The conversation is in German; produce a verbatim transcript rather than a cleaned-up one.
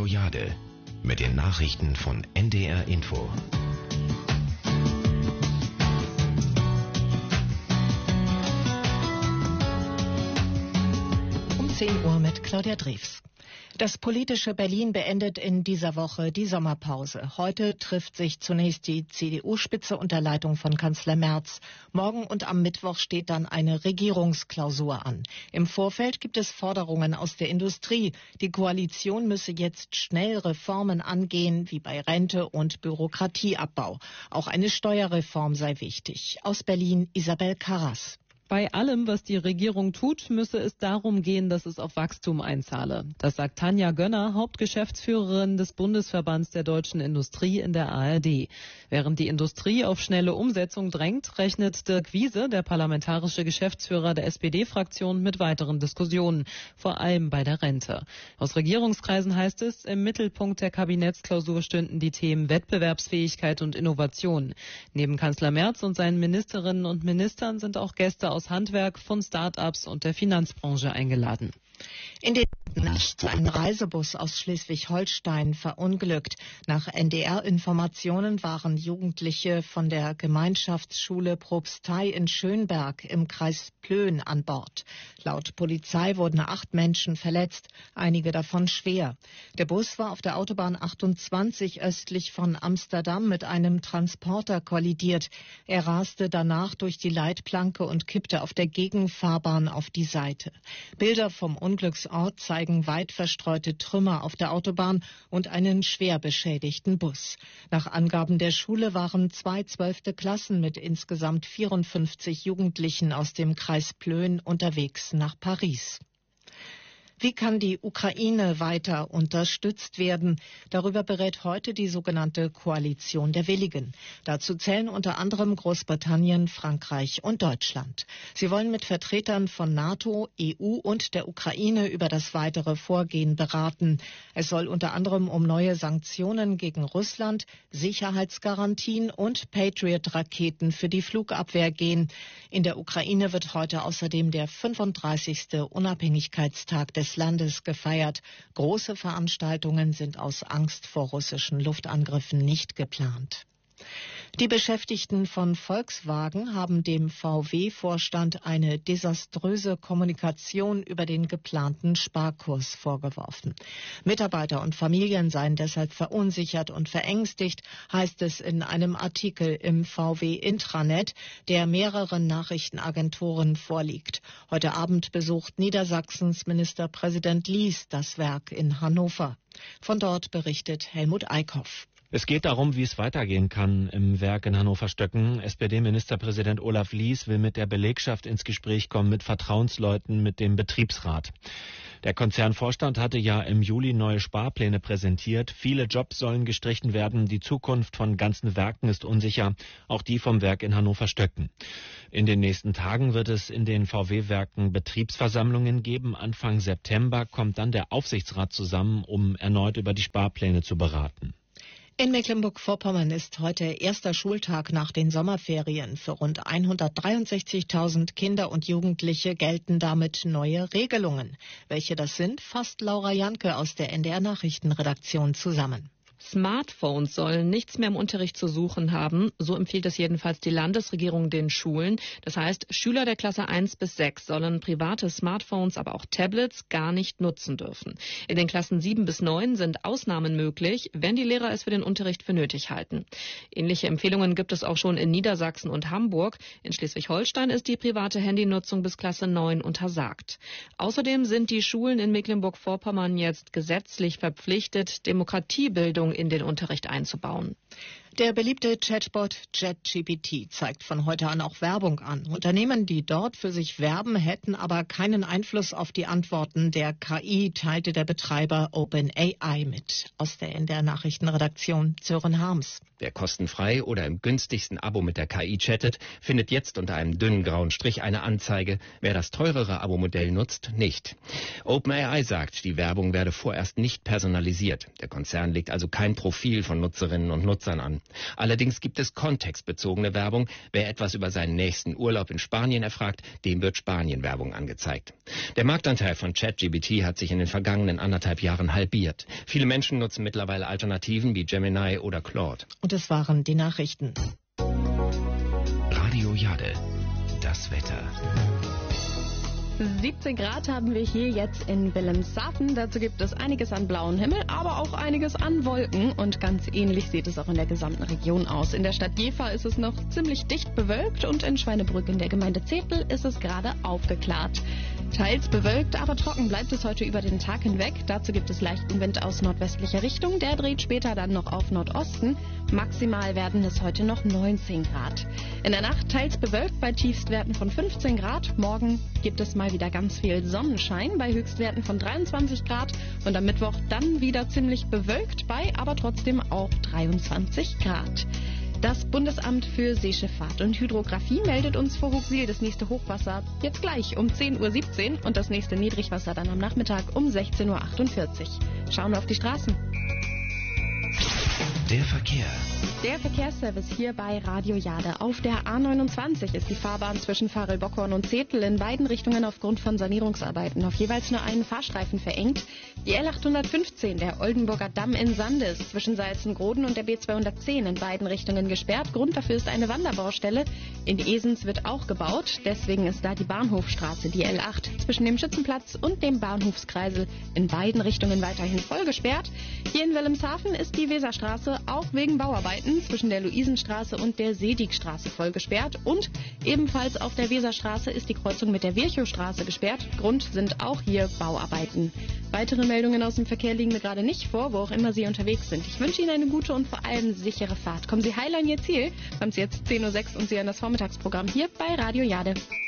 Floriade mit den Nachrichten von N D R Info. Um zehn Uhr mit Claudia Drews. Das politische Berlin beendet in dieser Woche die Sommerpause. Heute trifft sich zunächst die C D U-Spitze unter Leitung von Kanzler Merz. Morgen und am Mittwoch steht dann eine Regierungsklausur an. Im Vorfeld gibt es Forderungen aus der Industrie. Die Koalition müsse jetzt schnell Reformen angehen, wie bei Rente und Bürokratieabbau. Auch eine Steuerreform sei wichtig. Aus Berlin Isabel Karras. Bei allem, was die Regierung tut, müsse es darum gehen, dass es auf Wachstum einzahle. Das sagt Tanja Gönner, Hauptgeschäftsführerin des Bundesverbands der deutschen Industrie in der A R D. Während die Industrie auf schnelle Umsetzung drängt, rechnet Dirk Wiese, der parlamentarische Geschäftsführer der S P D-Fraktion, mit weiteren Diskussionen, vor allem bei der Rente. Aus Regierungskreisen heißt es, im Mittelpunkt der Kabinettsklausur stünden die Themen Wettbewerbsfähigkeit und Innovation. Neben Kanzler Merz und seinen Ministerinnen und Ministern sind auch Gäste aus Handwerk, von Start-ups und der Finanzbranche eingeladen. In den Nacht ein Reisebus aus Schleswig-Holstein verunglückt. Nach N D R-Informationen waren Jugendliche von der Gemeinschaftsschule Propstei in Schönberg im Kreis Plön an Bord. Laut Polizei wurden acht Menschen verletzt, einige davon schwer. Der Bus war auf der Autobahn achtundzwanzig östlich von Amsterdam mit einem Transporter kollidiert. Er raste danach durch die Leitplanke und kippte auf der Gegenfahrbahn auf die Seite. Bilder vom Unglücksort zeigen weit verstreute Trümmer auf der Autobahn und einen schwer beschädigten Bus. Nach Angaben der Schule waren zwei zwölfte Klassen mit insgesamt vierundfünfzig Jugendlichen aus dem Kreis Plön unterwegs nach Paris. Wie kann die Ukraine weiter unterstützt werden? Darüber berät heute die sogenannte Koalition der Willigen. Dazu zählen unter anderem Großbritannien, Frankreich und Deutschland. Sie wollen mit Vertretern von NATO, E U und der Ukraine über das weitere Vorgehen beraten. Es soll unter anderem um neue Sanktionen gegen Russland, Sicherheitsgarantien und Patriot-Raketen für die Flugabwehr gehen. In der Ukraine wird heute außerdem der fünfunddreißigste Unabhängigkeitstag des Landes gefeiert. Große Veranstaltungen sind aus Angst vor russischen Luftangriffen nicht geplant. Die Beschäftigten von Volkswagen haben dem V W-Vorstand eine desaströse Kommunikation über den geplanten Sparkurs vorgeworfen. Mitarbeiter und Familien seien deshalb verunsichert und verängstigt, heißt es in einem Artikel im V W-Intranet, der mehreren Nachrichtenagenturen vorliegt. Heute Abend besucht Niedersachsens Ministerpräsident Lies das Werk in Hannover. Von dort berichtet Helmut Eickhoff. Es geht darum, wie es weitergehen kann im Werk in Hannover-Stöcken. S P D-Ministerpräsident Olaf Lies will mit der Belegschaft ins Gespräch kommen, mit Vertrauensleuten, mit dem Betriebsrat. Der Konzernvorstand hatte ja im Juli neue Sparpläne präsentiert. Viele Jobs sollen gestrichen werden. Die Zukunft von ganzen Werken ist unsicher, auch die vom Werk in Hannover-Stöcken. In den nächsten Tagen wird es in den V W-Werken Betriebsversammlungen geben. Anfang September kommt dann der Aufsichtsrat zusammen, um erneut über die Sparpläne zu beraten. In Mecklenburg-Vorpommern ist heute erster Schultag nach den Sommerferien. Für rund hundertdreiundsechzigtausend Kinder und Jugendliche gelten damit neue Regelungen. Welche das sind, fasst Laura Janke aus der N D R-Nachrichtenredaktion zusammen. Smartphones sollen nichts mehr im Unterricht zu suchen haben. So empfiehlt es jedenfalls die Landesregierung den Schulen. Das heißt, Schüler der Klasse eins bis sechs sollen private Smartphones, aber auch Tablets gar nicht nutzen dürfen. In den Klassen sieben bis neun sind Ausnahmen möglich, wenn die Lehrer es für den Unterricht für nötig halten. Ähnliche Empfehlungen gibt es auch schon in Niedersachsen und Hamburg. In Schleswig-Holstein ist die private Handynutzung bis Klasse neun untersagt. Außerdem sind die Schulen in Mecklenburg-Vorpommern jetzt gesetzlich verpflichtet, Demokratiebildung in den Unterricht einzubauen. Der beliebte Chatbot ChatGPT zeigt von heute an auch Werbung an. Unternehmen, die dort für sich werben, hätten aber keinen Einfluss auf die Antworten der K I, teilte der Betreiber OpenAI mit. Aus der N D R-Nachrichtenredaktion Sören Harms. Wer kostenfrei oder im günstigsten Abo mit der K I chattet, findet jetzt unter einem dünnen grauen Strich eine Anzeige. Wer das teurere Abo-Modell nutzt, nicht. OpenAI sagt, die Werbung werde vorerst nicht personalisiert. Der Konzern legt also kein Profil von Nutzerinnen und Nutzern an. Allerdings gibt es kontextbezogene Werbung. Wer etwas über seinen nächsten Urlaub in Spanien erfragt, dem wird Spanien-Werbung angezeigt. Der Marktanteil von ChatGPT hat sich in den vergangenen anderthalb Jahren halbiert. Viele Menschen nutzen mittlerweile Alternativen wie Gemini oder Claude. Und es waren die Nachrichten. Radio Jade. Das Wetter. siebzehn Grad haben wir hier jetzt in Wilhelmshaven. Dazu gibt es einiges an blauem Himmel, aber auch einiges an Wolken. Und ganz ähnlich sieht es auch in der gesamten Region aus. In der Stadt Jever ist es noch ziemlich dicht bewölkt und in Schweinebrück in der Gemeinde Zetel ist es gerade aufgeklärt. Teils bewölkt, aber trocken bleibt es heute über den Tag hinweg. Dazu gibt es leichten Wind aus nordwestlicher Richtung. Der dreht später dann noch auf Nordosten. Maximal werden es heute noch neunzehn Grad. In der Nacht teils bewölkt bei Tiefstwerten von fünfzehn Grad. Morgen gibt es mal wieder ganz viel Sonnenschein bei Höchstwerten von dreiundzwanzig Grad. Und am Mittwoch dann wieder ziemlich bewölkt bei aber trotzdem auch dreiundzwanzig Grad. Das Bundesamt für Seeschifffahrt und Hydrographie meldet uns vor Hoochsiel das nächste Hochwasser jetzt gleich um zehn Uhr siebzehn und das nächste Niedrigwasser dann am Nachmittag um sechzehn Uhr achtundvierzig. Schauen wir auf die Straßen. Der Verkehr. Der Verkehrsservice hier bei Radio Jade. Auf der A neunundzwanzig ist die Fahrbahn zwischen Farel-Bockhorn und Zetel in beiden Richtungen aufgrund von Sanierungsarbeiten auf jeweils nur einen Fahrstreifen verengt. Die L achthundertfünfzehn, der Oldenburger Damm in Sande, ist zwischen Salzengroden und der B zweihundertzehn in beiden Richtungen gesperrt. Grund dafür ist eine Wanderbaustelle. In Esens wird auch gebaut. Deswegen ist da die Bahnhofstraße, die L acht, zwischen dem Schützenplatz und dem Bahnhofskreisel in beiden Richtungen weiterhin voll gesperrt. Hier in Wilhelmshaven ist die Weserstraße auch wegen Bauarbeiten zwischen der Luisenstraße und der Sedigstraße voll gesperrt. Und ebenfalls auf der Weserstraße ist die Kreuzung mit der Virchowstraße gesperrt. Grund sind auch hier Bauarbeiten. Weitere Meldungen aus dem Verkehr liegen mir gerade nicht vor, wo auch immer Sie unterwegs sind. Ich wünsche Ihnen eine gute und vor allem sichere Fahrt. Kommen Sie heil an Ihr Ziel. Haben Sie jetzt zehn Uhr sechs und Sie an das Vormittagsprogramm hier bei Radio Jade.